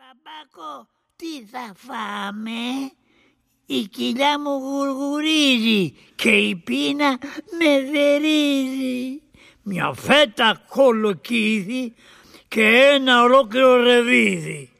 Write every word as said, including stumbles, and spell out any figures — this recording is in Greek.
Μπαμπάκο, τι θα φάμε? Η κοιλιά μου γουργουρίζει και η πείνα με δερίζει. Μια φέτα κολοκύθι και ένα ολόκληρο ρεβίδι.